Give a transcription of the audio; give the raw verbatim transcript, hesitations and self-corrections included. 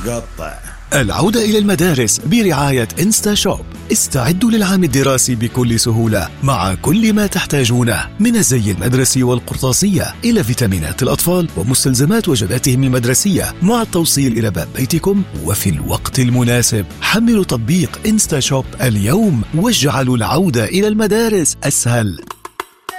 قطع. العودة إلى المدارس برعاية إنستا شوب. استعدوا للعام الدراسي بكل سهولة مع كل ما تحتاجونه من الزي المدرسي والقرطاسية إلى فيتامينات الأطفال ومستلزمات وجباتهم المدرسية مع التوصيل إلى باب بيتكم وفي الوقت المناسب. حملوا تطبيق إنستا شوب اليوم واجعلوا العودة إلى المدارس أسهل.